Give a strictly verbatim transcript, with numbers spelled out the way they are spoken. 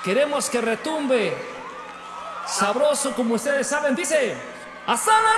Queremos que retumbe sabroso como ustedes saben. Dice, ¡hasta la